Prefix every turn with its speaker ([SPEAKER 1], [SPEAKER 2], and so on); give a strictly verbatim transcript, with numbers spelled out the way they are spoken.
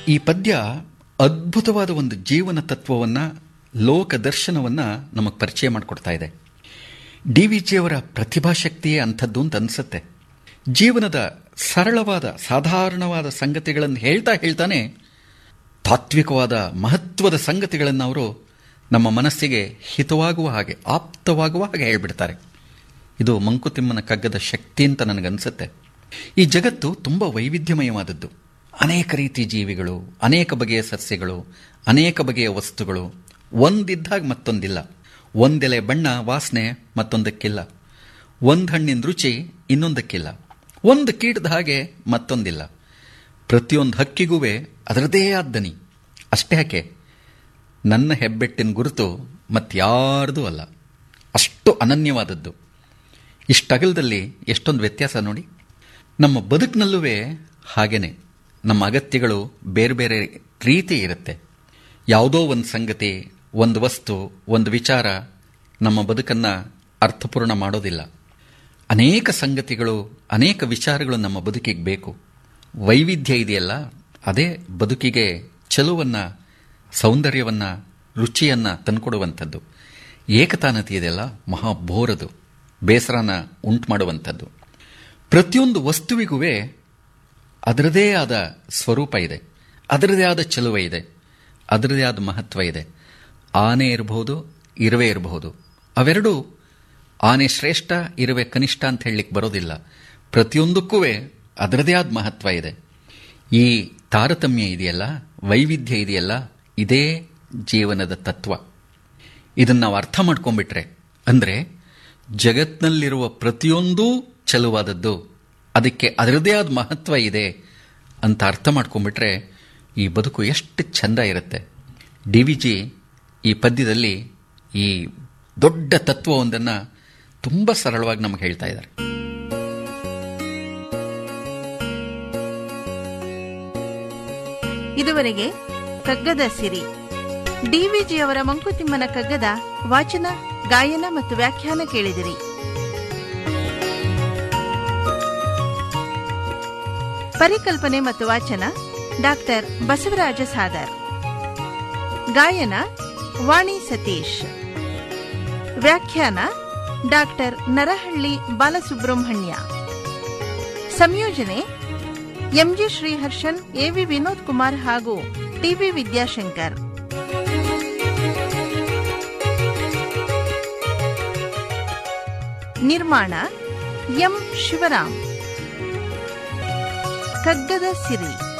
[SPEAKER 1] ಈ ಪದ್ಯ ಅದ್ಭುತವಾದ ಒಂದು ಜೀವನ ತತ್ವವನ್ನು, ಲೋಕ ದರ್ಶನವನ್ನು ನಮಗೆ ಪರಿಚಯ ಮಾಡಿಕೊಡ್ತಾ ಇದೆ. ಡಿ ವಿ ಜಿಯವರ ಪ್ರತಿಭಾಶಕ್ತಿಯೇ ಅಂಥದ್ದು ಅಂತ ಅನಿಸುತ್ತೆ. ಜೀವನದ ಸರಳವಾದ ಸಾಧಾರಣವಾದ ಸಂಗತಿಗಳನ್ನು ಹೇಳ್ತಾ ಹೇಳ್ತಾನೆ ತಾತ್ವಿಕವಾದ ಮಹತ್ವದ ಸಂಗತಿಗಳನ್ನು ಅವರು ನಮ್ಮ ಮನಸ್ಸಿಗೆ ಹಿತವಾಗುವ ಹಾಗೆ, ಆಪ್ತವಾಗುವ ಹಾಗೆ ಹೇಳ್ಬಿಡ್ತಾರೆ. ಇದು ಮಂಕುತಿಮ್ಮನ ಕಗ್ಗದ ಶಕ್ತಿ ಅಂತ ನನಗನ್ಸುತ್ತೆ. ಈ ಜಗತ್ತು ತುಂಬ ವೈವಿಧ್ಯಮಯವಾದದ್ದು. ಅನೇಕ ರೀತಿ ಜೀವಿಗಳು, ಅನೇಕ ಬಗೆಯ ಸಸ್ಯಗಳು, ಅನೇಕ ಬಗೆಯ ವಸ್ತುಗಳು. ಒಂದಿದ್ದಾಗ ಮತ್ತೊಂದಿಲ್ಲ. ಒಂದೆಲೆ ಬಣ್ಣ ವಾಸನೆ ಮತ್ತೊಂದಕ್ಕಿಲ್ಲ. ಒಂದು ಹಣ್ಣಿನ ರುಚಿ ಇನ್ನೊಂದಕ್ಕಿಲ್ಲ. ಒಂದು ಕೀಟದ ಹಾಗೆ ಮತ್ತೊಂದಿಲ್ಲ. ಪ್ರತಿಯೊಂದು ಹಕ್ಕಿಗೂ ಅದರದೇ ಆದ ದನಿ. ಅಷ್ಟೇ ಯಾಕೆ, ನನ್ನ ಹೆಬ್ಬೆಟ್ಟಿನ ಗುರುತು ಮತ್ತಾರ್ದೂ ಅಲ್ಲ. ಅಷ್ಟು ಅನನ್ಯವಾದದ್ದು. ಇಷ್ಟಗಲದಲ್ಲಿ ಎಷ್ಟೊಂದು ವ್ಯತ್ಯಾಸ ನೋಡಿ. ನಮ್ಮ ಬದುಕಿನಲ್ಲೂ ಹಾಗೇನೆ ನಮ್ಮ ಅಗತ್ಯಗಳು ಬೇರೆ ಬೇರೆ ರೀತಿ ಇರುತ್ತೆ. ಯಾವುದೋ ಒಂದು ಸಂಗತಿ, ಒಂದು ವಸ್ತು, ಒಂದು ವಿಚಾರ ನಮ್ಮ ಬದುಕನ್ನು ಅರ್ಥಪೂರ್ಣ ಮಾಡೋದಿಲ್ಲ. ಅನೇಕ ಸಂಗತಿಗಳು, ಅನೇಕ ವಿಚಾರಗಳು ನಮ್ಮ ಬದುಕಿಗೆ ಬೇಕು. ವೈವಿಧ್ಯ ಇದೆಯಲ್ಲ, ಅದೇ ಬದುಕಿಗೆ ಚೆಲುವನ್ನು, ಸೌಂದರ್ಯವನ್ನು, ರುಚಿಯನ್ನು ತಂದುಕೊಡುವಂಥದ್ದು. ಏಕತಾನತೆ ಇದೆಯಲ್ಲ, ಮಹಾಬೋರದು, ಬೇಸರನ ಉಂಟು ಮಾಡುವಂಥದ್ದು. ಪ್ರತಿಯೊಂದು ವಸ್ತುವಿಗೂ ಅದರದೇ ಆದ ಸ್ವರೂಪ ಇದೆ, ಅದರದೇ ಆದ ಚೆಲುವೆ ಇದೆ, ಅದರದೇ ಆದ ಮಹತ್ವ ಇದೆ. ಆನೆ ಇರಬಹುದು, ಇರುವೆ ಇರಬಹುದು. ಅವೆರಡೂ ಆನೆ ಶ್ರೇಷ್ಠ, ಇರುವೆ ಕನಿಷ್ಠ ಅಂತ ಹೇಳಲಿಕ್ಕೆ ಬರೋದಿಲ್ಲ. ಪ್ರತಿಯೊಂದಕ್ಕೂ ಅದರದೇ ಆದ ಮಹತ್ವ ಇದೆ. ಈ ತಾರತಮ್ಯ ಇದೆಯಲ್ಲ, ವೈವಿಧ್ಯ ಇದೆಯಲ್ಲ, ಇದೇ ಜೀವನದ ತತ್ವ. ಇದನ್ನು ನಾವು ಅರ್ಥ ಮಾಡ್ಕೊಂಡ್ಬಿಟ್ರೆ, ಅಂದರೆ ಜಗತ್ತಿನಲ್ಲಿರುವ ಪ್ರತಿಯೊಂದೂ ಚೆಲುವಾದದ್ದು, ಅದಕ್ಕೆ ಅದರದೇ ಆದ ಮಹತ್ವ ಇದೆ ಅಂತ ಅರ್ಥ ಮಾಡ್ಕೊಂಡ್ಬಿಟ್ರೆ ಈ ಬದುಕು ಎಷ್ಟು ಚೆಂದ ಇರುತ್ತೆ. ಡಿ ವಿ ಜಿ ಈ ಪದ್ಯದಲ್ಲಿ ಈ ದೊಡ್ಡ ತತ್ವವೊಂದನ್ನು ತುಂಬ ಸರಳವಾಗಿ ನಮಗೆ ಹೇಳ್ತಾ ಇದ್ದಾರೆ.
[SPEAKER 2] ಇದುವರೆಗೆ ಕಗ್ಗದ ಸಿರಿ, ಡಿ ವಿ ಜಿಯವರ ಮಂಕುತಿಮ್ಮನ ಕಗ್ಗದ ವಾಚನ, ಗಾಯನ ಮತ್ತು ವ್ಯಾಖ್ಯಾನ ಕೇಳಿದಿರಿ. ಪರಿಕಲ್ಪನೆ ಮತ್ತು ವಾಚನ ಡಾಕ್ಟರ್ ಬಸವರಾಜ ಸಾದರ್. ಗಾಯನ ವಾಣಿ ಸತೀಶ್. ವ್ಯಾಖ್ಯಾನ ಡಾಕ್ಟರ್ ನರಹಳ್ಳಿ ಬಾಲಸುಬ್ರಹ್ಮಣ್ಯ. ಸಂಯೋಜನೆ ಎಂಜಿ ಶ್ರೀಹರ್ಷನ್, ಎವಿ ವಿನೋದ್ ಕುಮಾರ್ ಹಾಗೂ ಟಿವಿ ವಿದ್ಯಾಶಂಕರ್. ನಿರ್ಮಾಣ ಎಂ ಶಿವರಾಮ್. ಕಗ್ಗದ ಸಿರಿ.